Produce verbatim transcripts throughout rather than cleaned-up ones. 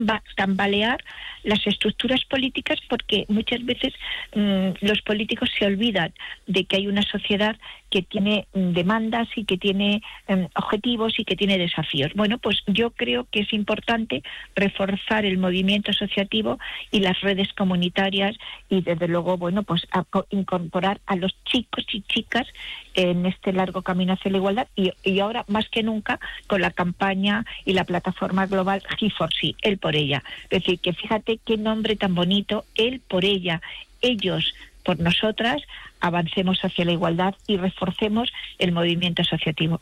tambalear las estructuras políticas, porque muchas veces mmm, los políticos se olvidan de que hay una sociedad que tiene demandas y que tiene um, objetivos y que tiene desafíos. Bueno, pues yo creo que es importante reforzar el movimiento asociativo y las redes comunitarias y desde luego, bueno, pues a, a incorporar a los chicos y chicas en este largo camino hacia la igualdad y, y ahora más que nunca con la campaña y la plataforma global He for She, él por ella. Es decir, que fíjate qué nombre tan bonito, él por ella, ellos por nosotras, avancemos hacia la igualdad y reforcemos el movimiento asociativo.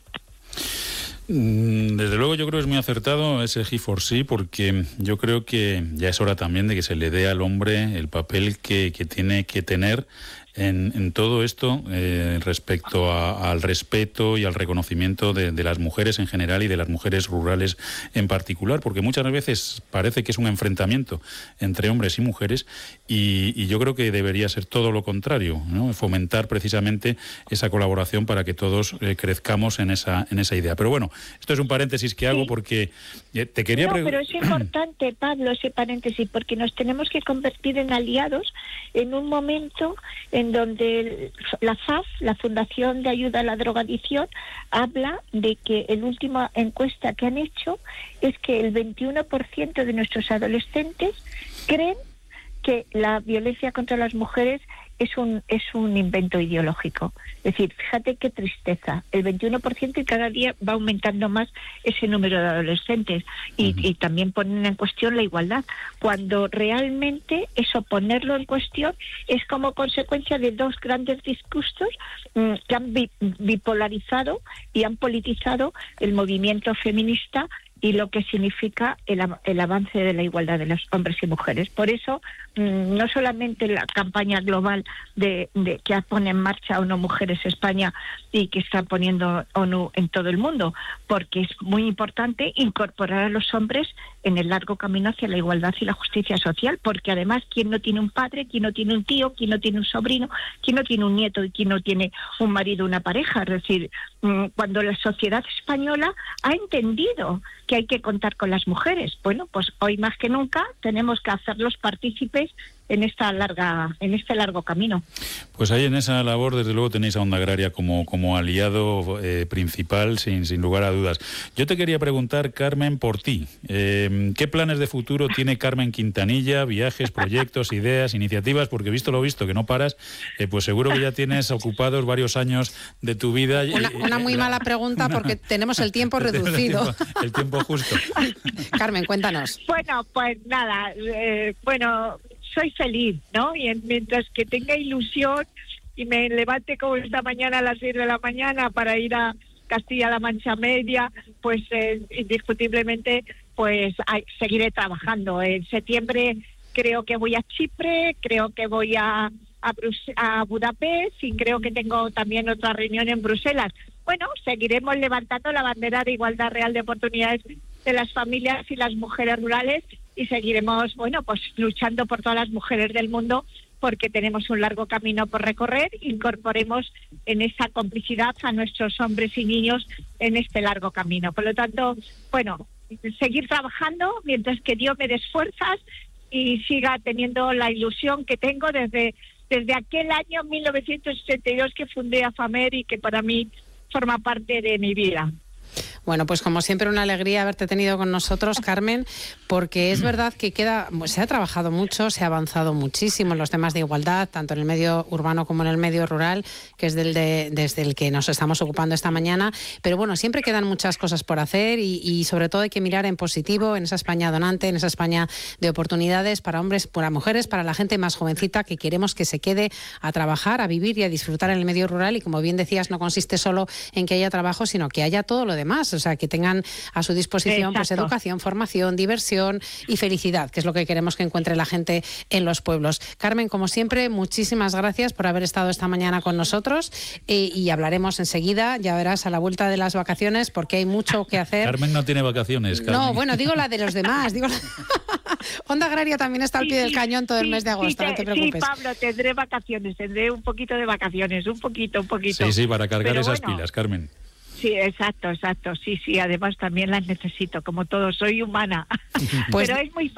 Desde luego yo creo que es muy acertado ese He for She, porque yo creo que ya es hora también de que se le dé al hombre el papel que, que tiene que tener en, en todo esto eh, respecto a, al respeto y al reconocimiento de, de las mujeres en general y de las mujeres rurales en particular, porque muchas veces parece que es un enfrentamiento entre hombres y mujeres y, y yo creo que debería ser todo lo contrario, ¿no? Fomentar precisamente esa colaboración para que todos eh, crezcamos en esa, en esa idea. Pero bueno, esto es un paréntesis que hago porque eh, te quería... No, pregu- pero es importante, Pablo, ese paréntesis, porque nos tenemos que convertir en aliados en un momento en donde la F A F, la Fundación de Ayuda a la Drogadicción, habla de que la última encuesta que han hecho es que el veintiuno por ciento de nuestros adolescentes creen que la violencia contra las mujeres es un es un invento ideológico. Es decir, fíjate qué tristeza, el veintiuno por ciento y cada día va aumentando más ese número de adolescentes y, uh-huh. y también ponen en cuestión la igualdad, cuando realmente eso, ponerlo en cuestión, es como consecuencia de dos grandes discursos mmm, que han bi- bipolarizado y han politizado el movimiento feminista y lo que significa el, el avance de la igualdad de los hombres y mujeres. Por eso, mmm, no solamente la campaña global de, de que pone en marcha ONU Mujeres España y que está poniendo ONU en todo el mundo, porque es muy importante incorporar a los hombres en el largo camino hacia la igualdad y la justicia social, porque además, ¿quién no tiene un padre, quién no tiene un tío, quién no tiene un sobrino, quién no tiene un nieto y quién no tiene un marido, una pareja? Es decir, mmm, cuando la sociedad española ha entendido que hay que contar con las mujeres, bueno, pues hoy más que nunca tenemos que hacerlos partícipes en esta larga, en este largo camino. Pues ahí en esa labor, desde luego, tenéis a Onda Agraria como, como aliado eh, principal, sin, sin lugar a dudas. Yo te quería preguntar, Carmen, por ti. Eh, ¿Qué planes de futuro tiene Carmen Quintanilla? Viajes, proyectos, ideas, iniciativas, porque visto lo visto, que no paras, eh, pues seguro que ya tienes ocupados varios años de tu vida. Una, una muy mala pregunta porque tenemos el tiempo reducido. El tiempo, el tiempo justo. Carmen, cuéntanos. Bueno, pues nada, eh, bueno... soy feliz, ¿no? Y en, mientras que tenga ilusión y me levante como esta mañana a las seis de la mañana para ir a Castilla-La Mancha Media, pues eh, indiscutiblemente pues hay, seguiré trabajando. En septiembre creo que voy a Chipre, creo que voy a, a, Brus- a Budapest y creo que tengo también otra reunión en Bruselas. Bueno, seguiremos levantando la bandera de igualdad real de oportunidades de las familias y las mujeres rurales y seguiremos, bueno, pues luchando por todas las mujeres del mundo porque tenemos un largo camino por recorrer. Incorporemos en esa complicidad a nuestros hombres y niños en este largo camino. Por lo tanto, bueno, seguir trabajando mientras que Dios me dé fuerzas y siga teniendo la ilusión que tengo desde, desde aquel año mil novecientos ochenta y dos que fundé AFAMER y que para mí forma parte de mi vida. Bueno, pues como siempre una alegría haberte tenido con nosotros, Carmen, porque es verdad que queda, se ha trabajado mucho, se ha avanzado muchísimo en los temas de igualdad, tanto en el medio urbano como en el medio rural, que es del de, desde el que nos estamos ocupando esta mañana, pero bueno, siempre quedan muchas cosas por hacer y, y sobre todo hay que mirar en positivo, en esa España donante, en esa España de oportunidades para hombres, para mujeres, para la gente más jovencita que queremos que se quede a trabajar, a vivir y a disfrutar en el medio rural y como bien decías, no consiste solo en que haya trabajo, sino que haya todo lo demás. O sea, que tengan a su disposición pues educación, formación, diversión y felicidad, que es lo que queremos que encuentre la gente en los pueblos. Carmen, como siempre, muchísimas gracias por haber estado esta mañana con nosotros eh, y hablaremos enseguida, ya verás, a la vuelta de las vacaciones, porque hay mucho que hacer. Carmen no tiene vacaciones, Carmen. No, bueno, digo la de los demás. Digo la... Onda Agraria también está al pie sí, del cañón todo sí, el mes de agosto, sí, no te preocupes. Sí, Pablo, tendré vacaciones, tendré un poquito de vacaciones, un poquito, un poquito. Sí, sí, para cargar Pero esas bueno, pilas, Carmen. Sí, exacto, exacto. Sí, sí, además también las necesito, como todo, soy humana. Pues, pero es muy